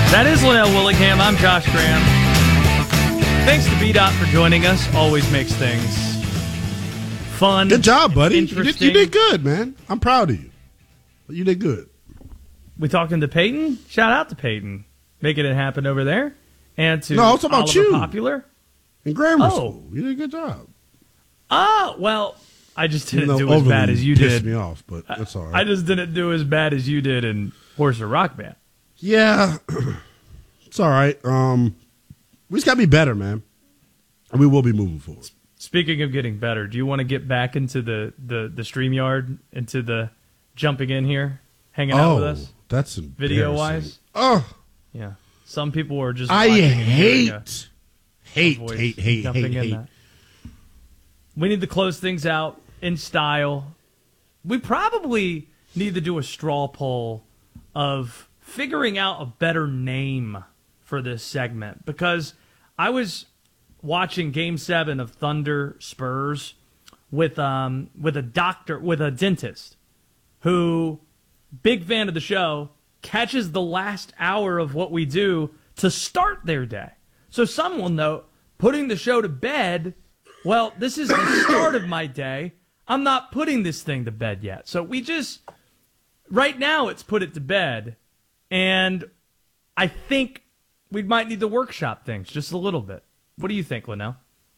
That is Linnell Willingham. I'm Josh Graham. Thanks to B-Dot for joining us. Always makes things fun. Good job, buddy. You Interesting. did good, man. I'm proud of you. You did good. We talking to Peyton? Shout out to Peyton. Making it happen over there. And to No, I was talking about Oliver you. Popular. In grammar school. You did a good job. Well, I just didn't Even do though as bad overly as you pissed did. me off, but that's all right. I just didn't do as bad as you did in Horse or Rock Band. Yeah. It's all right. We just got to be better, man. And we will be moving forward. Speaking of getting better, do you want to get back into the StreamYard, into the jumping in here, hanging out with us? That's video-wise? Oh. Yeah. Some people are just I watching and hate jumping in that. We need to close things out in style. We probably need to do a straw poll of figuring out a better name for this segment, because I was watching Game 7 of Thunder Spurs with a dentist who, big fan of the show, catches the last hour of what we do to start their day. So some will note, putting the show to bed, well, this is the start of my day. I'm not putting this thing to bed yet. So we just, right now it's put it to bed. And I think we might need to workshop things just a little bit. What do you think, Linnell?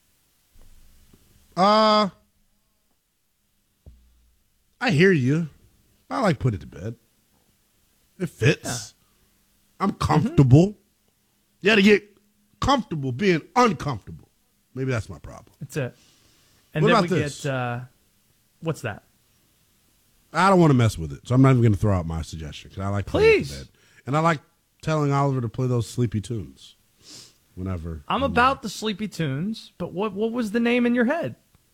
I hear you. I like put it to bed. It fits. Yeah. I'm comfortable. You got to get comfortable being uncomfortable. Maybe that's my problem. That's it. And what then about we this? get, what's that? I don't want to mess with it, so I'm not even going to throw out my suggestion, because I like playing it to bed. And I like telling Oliver to play those sleepy tunes whenever. I'm about the sleepy tunes, but what was the name in your head?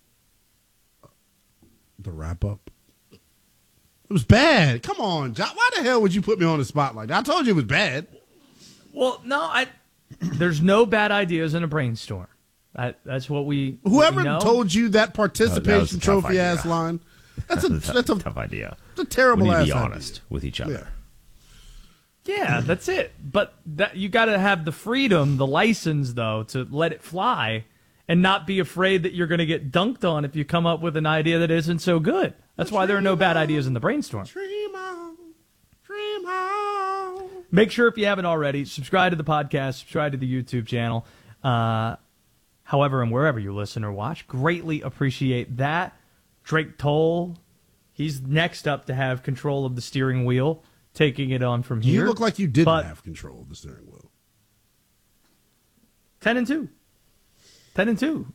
The wrap-up. It was bad. Come on, John. Why the hell would you put me on the spot like that? I told you it was bad. Well, no, there's no bad ideas in a brainstorm. That's what we. Whoever what we know. told you that participation trophy ass idea. line, that's a tough idea. It's a terrible we need ass to be idea. honest with each other. Yeah, that's it. But you got to have the freedom, the license, though, to let it fly and not be afraid that you're going to get dunked on if you come up with an idea that isn't so good. That's why there are no bad ideas in the brainstorm. Dream on, dream on. Make sure, if you haven't already, subscribe to the podcast, subscribe to the YouTube channel. However and wherever you listen or watch, greatly appreciate that. Drake Toll, he's next up to have control of the steering wheel, taking it on from here. You look like you didn't have control of the steering wheel. 10-2. 10-2.